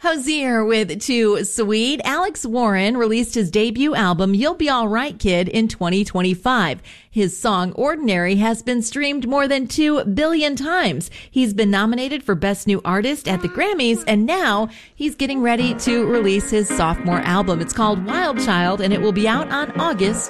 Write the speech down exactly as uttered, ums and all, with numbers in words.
Hozier with Too Sweet. Alex Warren released his debut album, You'll Be Alright Kid, in twenty twenty-five. His song, Ordinary, has been streamed more than two billion times. He's been nominated for Best New Artist at the Grammys, and now he's getting ready to release his sophomore album. It's called Wild Child, and it will be out on August